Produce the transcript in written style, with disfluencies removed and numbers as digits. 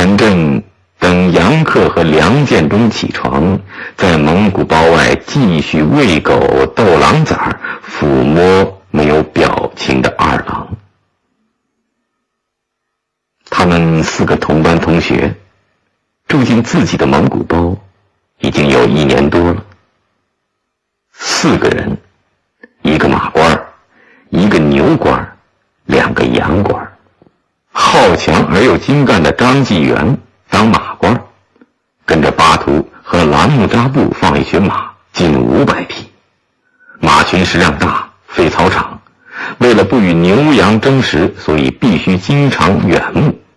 元振等杨克和梁建忠起床，在蒙古包外继续喂狗逗狼崽儿，抚摸没有表情的二郎。他们4个同班同学住进自己的蒙古包已经有1年多了。4个人，1个马官，1个牛官，2个羊官。好强而又精干的张继元当马官，跟着巴图和栏木扎布放一群马，近500匹。马群食量大，费草场，为了不与牛羊争食，所以必须经常远牧。